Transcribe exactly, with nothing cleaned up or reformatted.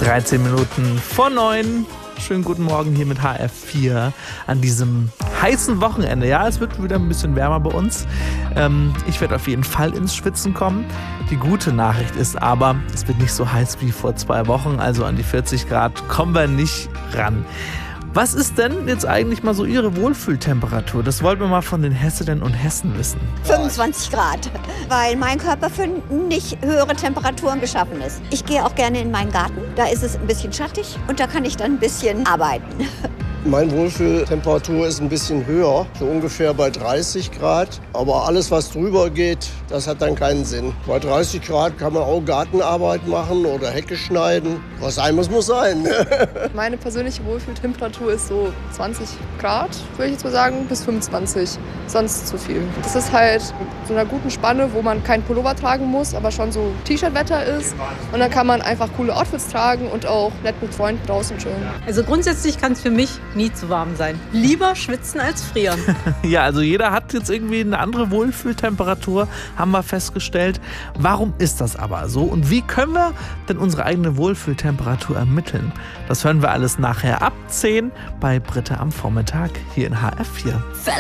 dreizehn Minuten vor neun. Schönen guten Morgen hier mit H F vier an diesem heißen Wochenende. Ja, es wird wieder ein bisschen wärmer bei uns. Ähm, ich werde auf jeden Fall ins Schwitzen kommen. Die gute Nachricht ist aber, es wird nicht so heiß wie vor zwei Wochen. Also an die vierzig Grad kommen wir nicht ran. Was ist denn jetzt eigentlich mal so Ihre Wohlfühltemperatur? Das wollten wir mal von den Hessinnen und Hessen wissen. fünfundzwanzig Grad, weil mein Körper für nicht höhere Temperaturen geschaffen ist. Ich gehe auch gerne in meinen Garten, da ist es ein bisschen schattig und da kann ich dann ein bisschen arbeiten. Meine Wohlfühltemperatur ist ein bisschen höher, so ungefähr bei dreißig Grad. Aber alles, was drüber geht, das hat dann keinen Sinn. Bei dreißig Grad kann man auch Gartenarbeit machen oder Hecke schneiden. Was sein muss, muss sein. Meine persönliche Wohlfühltemperatur ist so zwanzig Grad, würde ich jetzt mal sagen, bis fünfundzwanzig. Sonst zu viel. Das ist halt so einer guten Spanne, wo man keinen Pullover tragen muss, aber schon so T-Shirt-Wetter ist. Und dann kann man einfach coole Outfits tragen und auch nett mit Freunden draußen chillen. Also grundsätzlich kann es für mich nie zu warm sein. Lieber schwitzen als frieren. Ja, also jeder hat jetzt irgendwie eine andere Wohlfühltemperatur, haben wir festgestellt. Warum ist das aber so? Und wie können wir denn unsere eigene Wohlfühltemperatur ermitteln? Das hören wir alles nachher ab zehn bei Britta am Vormittag hier in H F vier.